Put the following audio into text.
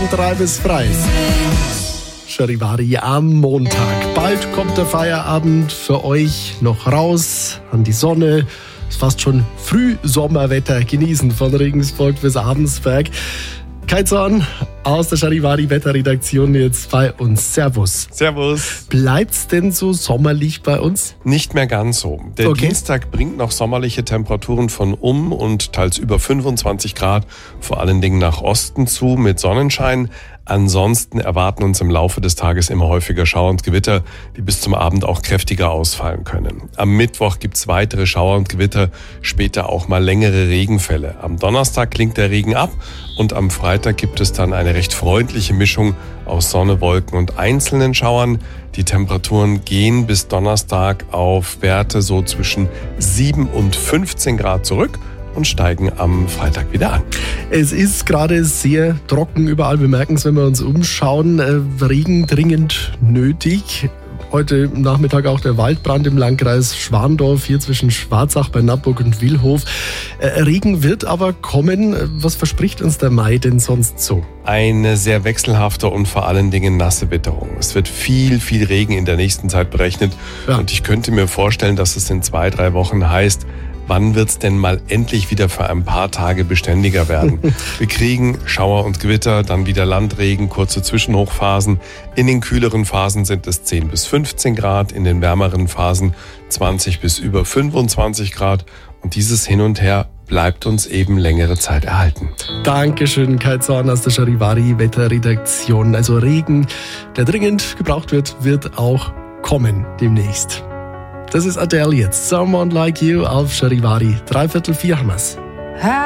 von 3 bis frei. Charivari am Montag. Bald kommt der Feierabend für euch noch raus an die Sonne. Ist fast schon Frühsommerwetter genießen von Regensburg bis Abensberg. Kai Zorn aus der Charivari-Wetterredaktion jetzt bei uns. Servus. Servus. Bleibt's denn so sommerlich bei uns? Nicht mehr ganz so. Der Dienstag bringt noch sommerliche Temperaturen von und teils über 25 Grad, vor allen Dingen nach Osten zu, mit Sonnenschein. Ansonsten erwarten uns im Laufe des Tages immer häufiger Schauer und Gewitter, die bis zum Abend auch kräftiger ausfallen können. Am Mittwoch gibt's weitere Schauer und Gewitter, später auch mal längere Regenfälle. Am Donnerstag klingt der Regen ab und am Freitag gibt es dann eine recht freundliche Mischung aus Sonne, Wolken und einzelnen Schauern. Die Temperaturen gehen bis Donnerstag auf Werte so zwischen 7 und 15 Grad zurück und steigen am Freitag wieder an. Es ist gerade sehr trocken überall. Wir merken es, wenn wir uns umschauen. Regen dringend nötig. Heute Nachmittag auch der Waldbrand im Landkreis Schwandorf, hier zwischen Schwarzach bei Nappburg und Wilhof. Regen wird aber kommen. Was verspricht uns der Mai denn sonst so? Eine sehr wechselhafte und vor allen Dingen nasse Witterung. Es wird viel Regen in der nächsten Zeit berechnet. Ja. Und ich könnte mir vorstellen, dass es in 2-3 Wochen heißt, wann wird's denn mal endlich wieder für ein paar Tage beständiger werden? Wir kriegen Schauer und Gewitter, dann wieder Landregen, kurze Zwischenhochphasen. In den kühleren Phasen sind es 10 bis 15 Grad, in den wärmeren Phasen 20 bis über 25 Grad. Und dieses Hin und Her bleibt uns eben längere Zeit erhalten. Dankeschön, Kai Zorn aus der Charivari-Wetterredaktion. Also Regen, der dringend gebraucht wird auch kommen demnächst. Das ist Adele jetzt. Someone Like You auf Charivari. 3/4 haben wir's.